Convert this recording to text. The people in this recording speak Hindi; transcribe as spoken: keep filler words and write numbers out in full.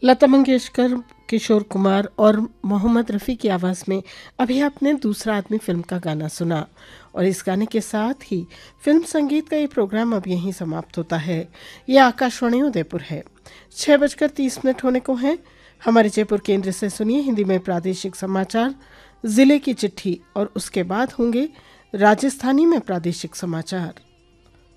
लता मंगेशकर, किशोर कुमार और मोहम्मद रफ़ी की आवाज़ में अभी आपने दूसरा आदमी फ़िल्म का गाना सुना और इस गाने के साथ ही फ़िल्म संगीत का ये प्रोग्राम अब यहीं समाप्त होता है। ये आकाशवाणी उदयपुर है। छः बजकर तीस मिनट होने को हैं। हमारे जयपुर केंद्र से सुनिए हिंदी में प्रादेशिक समाचार, ज़िले की चिट्ठी और उसके बाद होंगे राजस्थानी में प्रादेशिक समाचार।